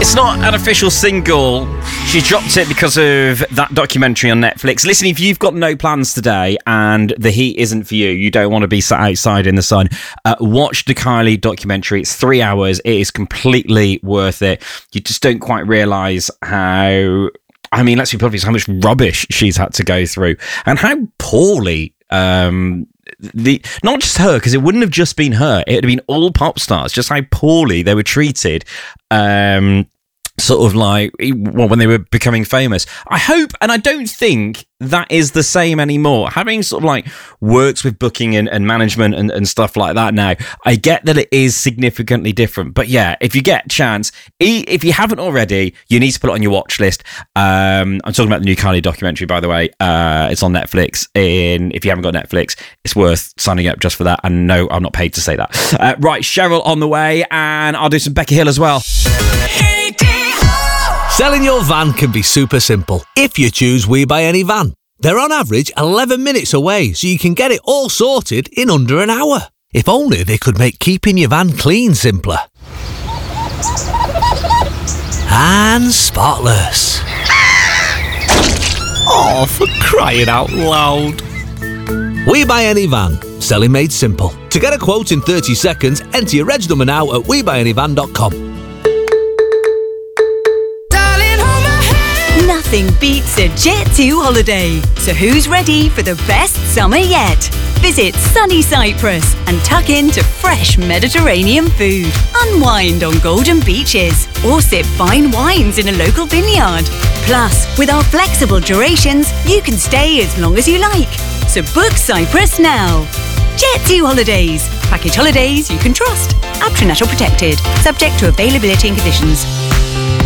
It's not an official single. She dropped it because of that documentary on Netflix. Listen, if you've got no plans today and the heat isn't for you, you don't want to be sat outside in the sun, watch the Kylie documentary. It's 3 hours. It is completely worth it. You just don't quite realise how... I mean, let's be obvious, how much rubbish she's had to go through and how poorly... not just her, because it wouldn't have just been her, it would have been all pop stars, just how poorly they were treated sort of like when they were becoming famous. I hope, and I don't think that is the same anymore. Having sort of like works with booking and management and stuff like that now, I get that it is significantly different. But yeah, if you get a chance, if you haven't already, you need to put it on your watch list. I'm talking about the new Kylie documentary, by the way. It's on Netflix. If you haven't got Netflix, it's worth signing up just for that. And no, I'm not paid to say that. Right, Cheryl on the way, and I'll do some Becky Hill as well. Selling your van can be super simple if you choose We Buy Any Van. They're on average 11 minutes away, so you can get it all sorted in under an hour. If only they could make keeping your van clean simpler. And spotless. Oh, for crying out loud. We Buy Any Van. Selling made simple. To get a quote in 30 seconds, enter your reg number now at webuyanyvan.com. Nothing beats a Jet2 holiday. So who's ready for the best summer yet? Visit sunny Cyprus and tuck into fresh Mediterranean food. Unwind on golden beaches or sip fine wines in a local vineyard. Plus, with our flexible durations, you can stay as long as you like. So book Cyprus now. Jet2 Holidays. Package holidays you can trust. Aptronatural protected. Subject to availability and conditions.